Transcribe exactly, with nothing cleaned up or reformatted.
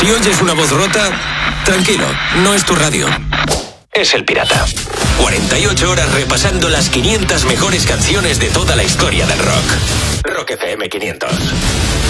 Si oyes una voz rota, tranquilo, no es tu radio. Es El Pirata. cuarenta y ocho horas repasando las quinientas mejores canciones de toda la historia del rock. Rock F M quinientos.